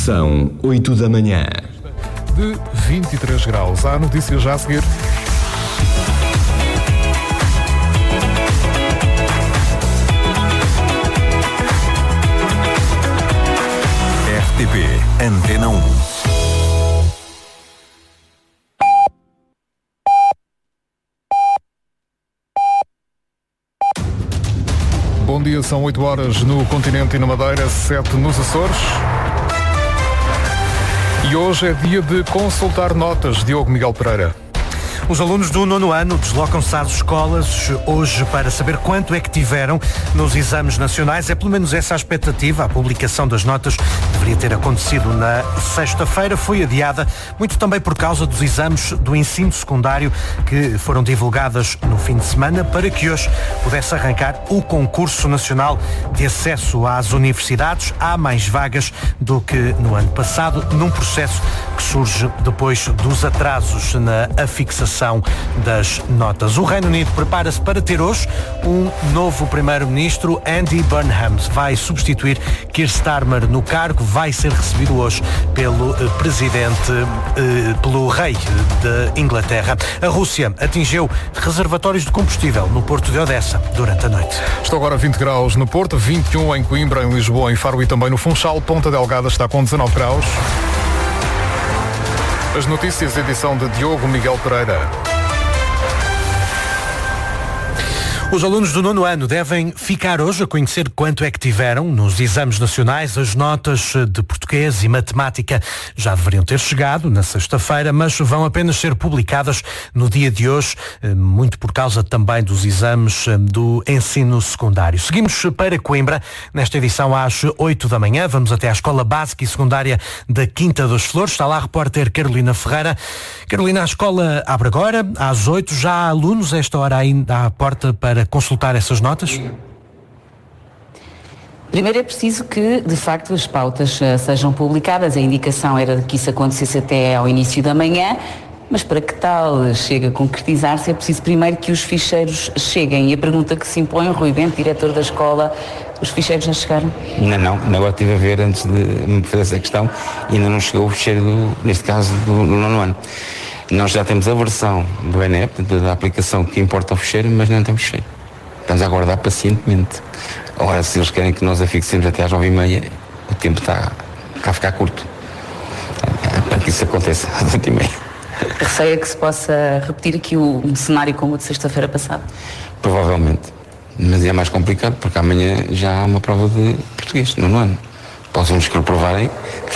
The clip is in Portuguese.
São 8 da manhã. De 23 graus. Há notícias já a seguir. RTP Antena 1. Bom dia, são 8 horas no continente e na Madeira, 7 nos Açores. E hoje é dia de consultar notas, Diogo Miguel Pereira. Os alunos do 9º ano deslocam-se às escolas hoje para saber quanto é que tiveram nos exames nacionais. É pelo menos essa a expectativa. A publicação das notas deveria ter acontecido na sexta-feira. Foi adiada, muito também por causa dos exames do ensino secundário que foram divulgadas no fim de semana para que hoje pudesse arrancar o concurso nacional de acesso às universidades. Há mais vagas do que no ano passado, num processo que surge depois dos atrasos na afixação das notas. O Reino Unido prepara-se para ter hoje um novo primeiro-ministro. Andy Burnham vai substituir Keir Starmer no cargo. Vai ser recebido hoje pelo pelo rei de Inglaterra. A Rússia atingiu reservatórios de combustível no porto de Odessa durante a noite. Estão agora 20 graus no Porto, 21 em Coimbra, em Lisboa, em Faro e também no Funchal. Ponta Delgada está com 19 graus. As notícias, edição de Diogo Miguel Pereira. Os alunos do 9º ano devem ficar hoje a conhecer quanto é que tiveram nos exames nacionais. As notas de português e matemática já deveriam ter chegado na sexta-feira, mas vão apenas ser publicadas no dia de hoje, muito por causa também dos exames do ensino secundário. Seguimos para Coimbra, nesta edição às 8 da manhã. Vamos até à Escola Básica e Secundária da Quinta das Flores. Está lá a repórter Carolina Ferreira. Carolina, a escola abre agora, às 8. Já há alunos a esta hora ainda à porta para consultar essas notas? Primeiro é preciso que, de facto, as pautas sejam publicadas. A indicação era que isso acontecesse até ao início da manhã, mas para que tal chegue a concretizar-se é preciso primeiro que os ficheiros cheguem. E a pergunta que se impõe, Rui Bento, diretor da escola, os ficheiros já chegaram? Não, eu estive a ver antes de me fazer essa questão e ainda não chegou o ficheiro, neste caso, do 9º ano. Nós já temos a versão do ENEP, da aplicação que importa o ficheiro, mas não temos ficheiro. Estamos a aguardar pacientemente. Ora, se eles querem que nós a fixemos até às 9h30, o tempo está a ficar curto. Para que isso aconteça às 8h30. Receia que se possa repetir aqui um cenário como o de sexta-feira passada? Provavelmente. Mas é mais complicado porque amanhã já há uma prova de português, no 9º ano. Possam nos provarem